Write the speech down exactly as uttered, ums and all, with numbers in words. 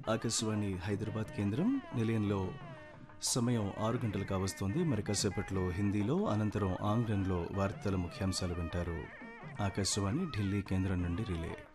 ఆకాశవాణి హైదరాబాద్ కేంద్రం నిలయంలో సమయం ఆరు గంటలు కావస్తోంది. మరి కాసేపట్లో హిందీలో, అనంతరం ఆంగ్లంలో వార్తల ముఖ్యాంశాలు వింటారు. ఆకాశవాణి ఢిల్లీ కేంద్రం నుండి రిలే.